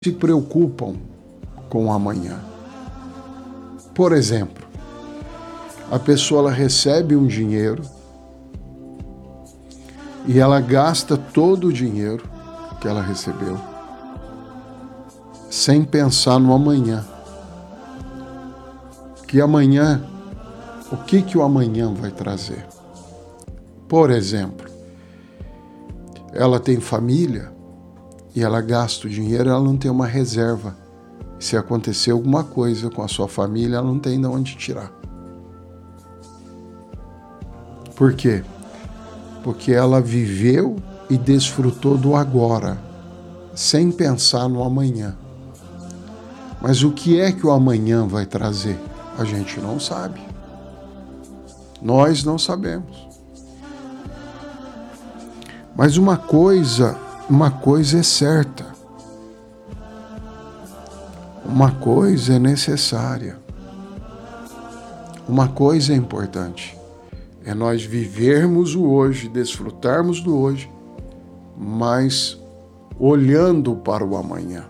se preocupam com o amanhã. Por exemplo, a pessoa ela recebe um dinheiro e ela gasta todo o dinheiro que ela recebeu sem pensar no amanhã. O que o amanhã vai trazer? Por exemplo, ela tem família e ela gasta o dinheiro, ela não tem uma reserva. Se acontecer alguma coisa com a sua família, ela não tem de onde tirar. Por quê? Porque ela viveu e desfrutou do agora, sem pensar no amanhã. Mas o que é que o amanhã vai trazer? A gente não sabe. Nós não sabemos. Mas uma coisa é certa. Uma coisa é necessária. Uma coisa é importante. É nós vivermos o hoje, desfrutarmos do hoje, mas olhando para o amanhã.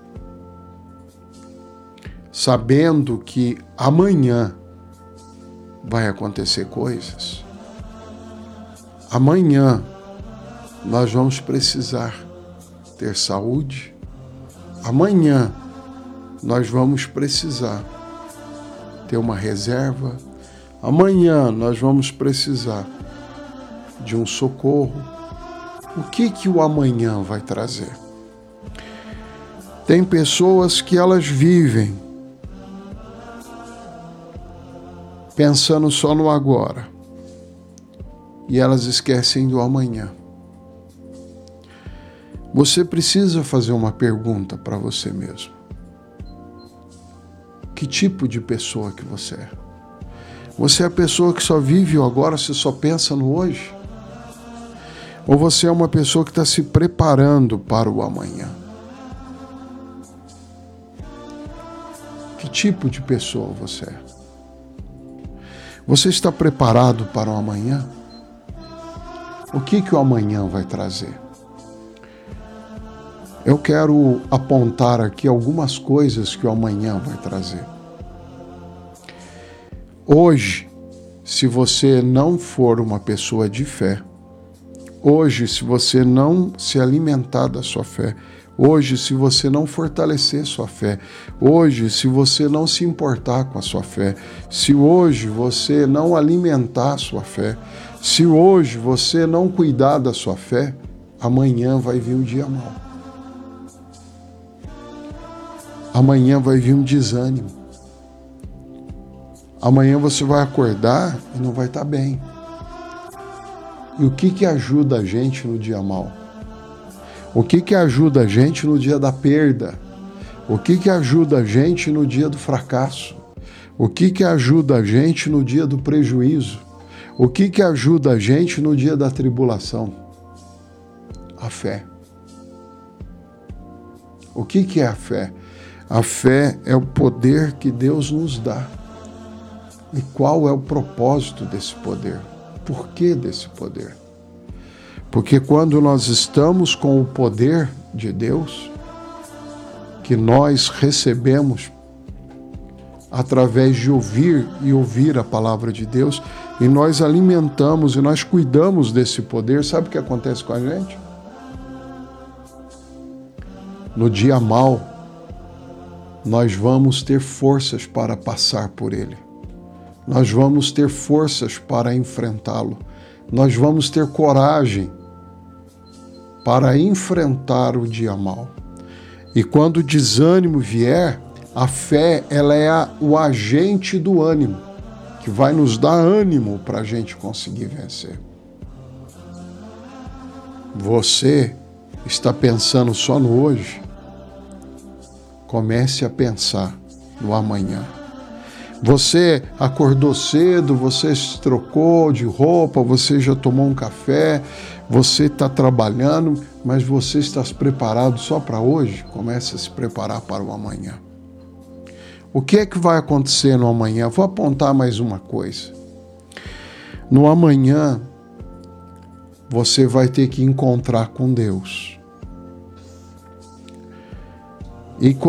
Sabendo que amanhã vai acontecer coisas. Amanhã nós vamos precisar ter saúde. Amanhã nós vamos precisar ter uma reserva. Amanhã nós vamos precisar de um socorro. O que o amanhã vai trazer? Tem pessoas que elas vivem pensando só no agora e elas esquecem do amanhã. Você precisa fazer uma pergunta para você mesmo. Que tipo de pessoa que você é? Você é a pessoa que só vive o agora, você só pensa no hoje? Ou você é uma pessoa que está se preparando para o amanhã? Que tipo de pessoa você é? Você está preparado para o amanhã? O que o amanhã vai trazer? Eu quero apontar aqui algumas coisas que o amanhã vai trazer. Hoje, se você não for uma pessoa de fé, hoje, se você não se alimentar da sua fé, hoje, se você não fortalecer sua fé, hoje, se você não se importar com a sua fé, se hoje você não alimentar a sua fé, se hoje você não cuidar da sua fé, amanhã vai vir um dia mau. Amanhã vai vir um desânimo. Amanhã você vai acordar e não vai estar bem. E o que ajuda a gente no dia mau? O que ajuda a gente no dia da perda? O que ajuda a gente no dia do fracasso? O que ajuda a gente no dia do prejuízo? O que ajuda a gente no dia da tribulação? A fé. O que é a fé? A fé é o poder que Deus nos dá. E qual é o propósito desse poder? Por que desse poder? Porque quando nós estamos com o poder de Deus, que nós recebemos através de ouvir a palavra de Deus, e nós alimentamos e nós cuidamos desse poder, sabe o que acontece com a gente? No dia mau, nós vamos ter forças para passar por ele. Nós vamos ter forças para enfrentá-lo. Nós vamos ter coragem para enfrentar o dia mau. E quando o desânimo vier, a fé ela é o agente do ânimo, que vai nos dar ânimo para a gente conseguir vencer. Você está pensando só no hoje? Comece a pensar no amanhã. Você acordou cedo, você se trocou de roupa, você já tomou um café, você está trabalhando, mas você está preparado só para hoje? Comece a se preparar para o amanhã. O que é que vai acontecer no amanhã? Vou apontar mais uma coisa. No amanhã, você vai ter que encontrar com Deus. E